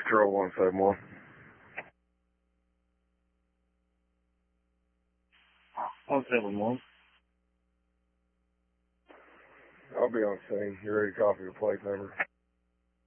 Patrol 171. On 7-1. I'll be on scene. You ready to copy the plate number?